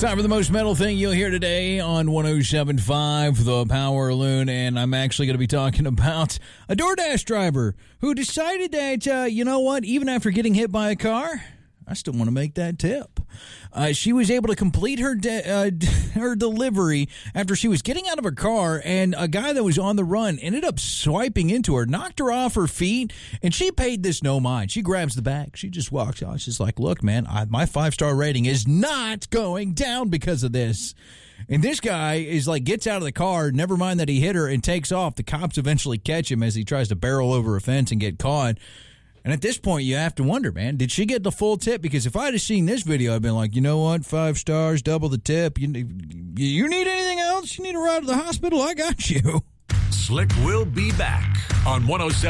Time for the most metal thing you'll hear today on 107.5 The Power Loon, and I'm actually going to be talking about a DoorDash driver who decided that, you know what, even after getting hit by a car, I still want to make that tip. She was able to complete her her delivery after she was getting out of her car, and a guy that was on the run ended up swiping into her, knocked her off her feet, and she paid this no mind. She grabs the bag. She just walks out. She's like, look, man, my 5-star rating is not going down because of this. And this guy is like, gets out of the car, never mind that he hit her, and takes off. The cops eventually catch him as he tries to barrel over a fence and get caught. And at this point, you have to wonder, man, did she get the full tip? Because if I'd have seen this video, I'd been like, you know what, 5 stars, double the tip. You need anything else? You need a ride to the hospital? I got you. Slick will be back on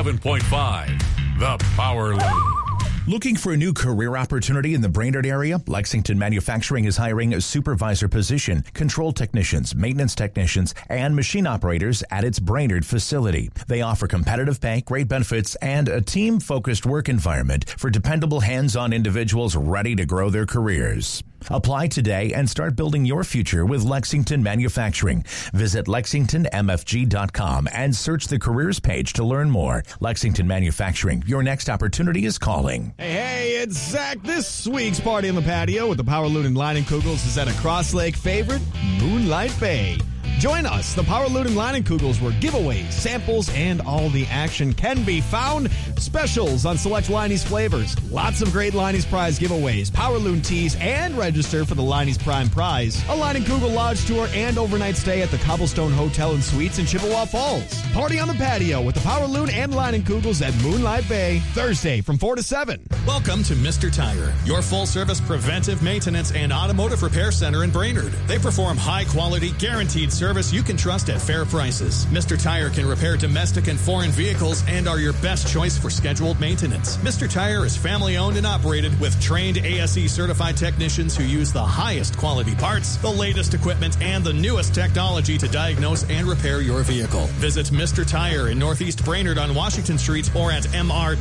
107.5 The Power Loon. Looking for a new career opportunity in the Brainerd area? Lexington Manufacturing is hiring a supervisor position, control technicians, maintenance technicians, and machine operators at its Brainerd facility. They offer competitive pay, great benefits, and a team-focused work environment for dependable hands-on individuals ready to grow their careers. Apply today and start building your future with Lexington Manufacturing. Visit LexingtonMFG.com and search the careers page to learn more. Lexington Manufacturing, your next opportunity is calling. Hey, it's Zach. This week's Party on the Patio with the Power Loon and Leinenkugels is at a Cross Lake favorite, Moonlight Bay. Join us, the Power Loon and Leinenkugels, where giveaways, samples, and all the action can be found. Specials on select Leinie's flavors. Lots of great Leinie's Prize giveaways, Power Loon teas, and register for the Leinie's Prime Prize. A Leinenkugel Lodge tour and overnight stay at the Cobblestone Hotel and Suites in Chippewa Falls. Party on the Patio with the Power Loon and Leinenkugels at Moonlight Bay, Thursday from 4 to 7. Welcome to Mr. Tire, your full-service preventive maintenance and automotive repair center in Brainerd. They perform high-quality, guaranteed service you can trust at fair prices. Mr. Tire can repair domestic and foreign vehicles and are your best choice for scheduled maintenance. Mr. Tire is family-owned and operated with trained ASE-certified technicians who use the highest quality parts, the latest equipment, and the newest technology to diagnose and repair your vehicle. Visit Mr. Tire in Northeast Brainerd on Washington Street or at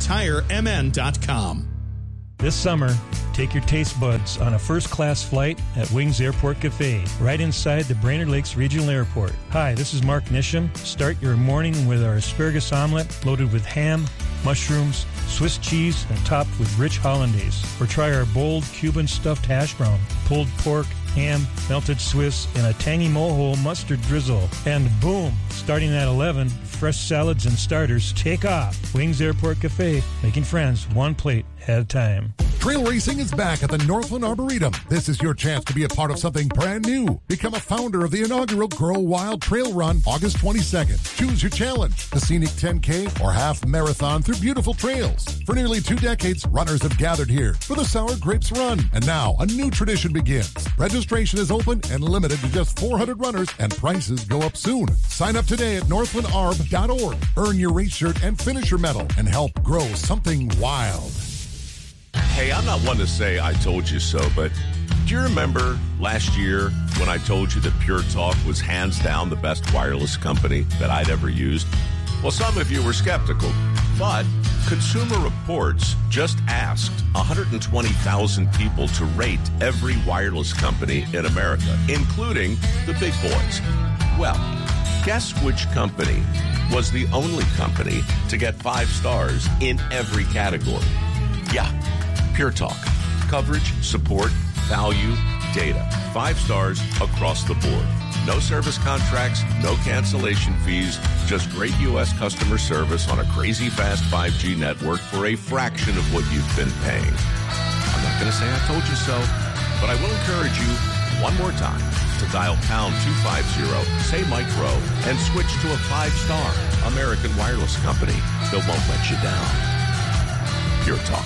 mrtiremn.com. This summer, take your taste buds on a first-class flight at Wings Airport Cafe, right inside the Brainerd Lakes Regional Airport. Hi, this is Mark Nisham. Start your morning with our asparagus omelet loaded with ham, mushrooms, Swiss cheese, and topped with rich hollandaise. Or try our bold Cuban stuffed hash brown, pulled pork, ham, melted Swiss, and a tangy mojo mustard drizzle. And boom, starting at 11, fresh salads and starters take off. Wings Airport Cafe, making friends one plate at a time. Trail racing is back at the Northland Arboretum. This is your chance to be a part of something brand new. Become a founder of the inaugural Grow Wild Trail Run, August 22nd. Choose your challenge, the scenic 10K or half marathon through beautiful trails. For nearly 2 decades, runners have gathered here for the Sour Grapes Run. And now, a new tradition begins. Registration is open and limited to just 400 runners, and prices go up soon. Sign up today at northlandarb.org. Earn your race shirt and finisher medal and help grow something wild. Hey, I'm not one to say I told you so, but do you remember last year when I told you that Pure Talk was hands down the best wireless company that I'd ever used? Well, some of you were skeptical, but Consumer Reports just asked 120,000 people to rate every wireless company in America, including the big boys. Well, guess which company was the only company to get 5 stars in every category? Yeah, Pure Talk. Coverage, support, value, data. 5 stars across the board. No service contracts, no cancellation fees, just great U.S. customer service on a crazy fast 5G network for a fraction of what you've been paying. I'm not going to say I told you so, but I will encourage you one more time to dial pound 250, say Mike Rowe, and switch to a 5-star American wireless company that won't let you down. Pure Talk.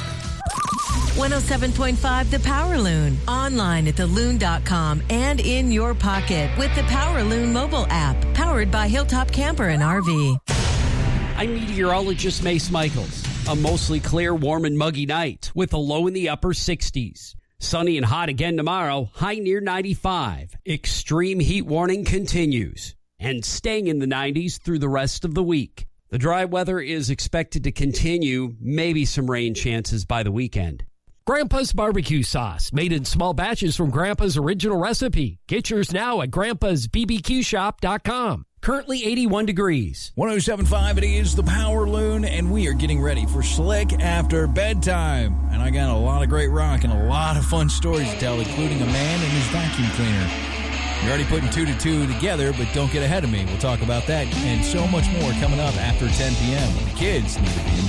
107.5 The Power Loon. Online at theloon.com and in your pocket with the Power Loon mobile app. Powered by Hilltop Camper and RV. I'm meteorologist Mace Michaels. A mostly clear, warm, and muggy night with a low in the upper 60s. Sunny and hot again tomorrow, high near 95. Extreme heat warning continues. And staying in the 90s through the rest of the week. The dry weather is expected to continue, maybe some rain chances by the weekend. Grandpa's Barbecue Sauce, made in small batches from Grandpa's original recipe. Get yours now at grandpa'sbbqshop.com. Currently 81 degrees. 107.5, it is the Power Loon, and we are getting ready for Slick After Bedtime. And I got a lot of great rock and a lot of fun stories to tell, including a man and his vacuum cleaner. You're already putting 2 to 2 together, but don't get ahead of me. We'll talk about that and so much more coming up after 10 p.m. when the kids need to be